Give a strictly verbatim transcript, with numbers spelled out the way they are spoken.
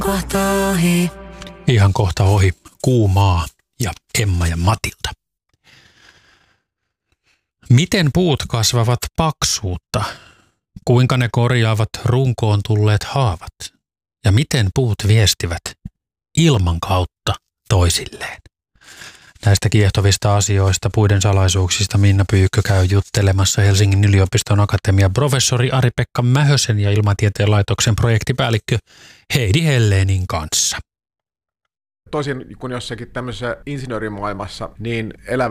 kohta ohi. Ihan kohta ohi Kuumaa ja Emma ja Matilda. Miten puut kasvavat paksuutta? Kuinka ne korjaavat runkoon tulleet haavat? Ja miten puut viestivät ilman kautta toisilleen? Näistä kiehtovista asioista, puiden salaisuuksista Minna Pyykkö käy juttelemassa Helsingin yliopiston akatemian professori Ari-Pekka Mähösen ja Ilmatieteen laitoksen projektipäällikkö Heidi Helleenin kanssa. Toisin kuin jossakin tämmöisessä insinöörimaailmassa, niin elävä